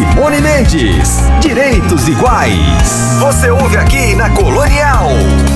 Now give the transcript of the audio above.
Simone Mendes, Direitos Iguais. Você ouve aqui na Colonial.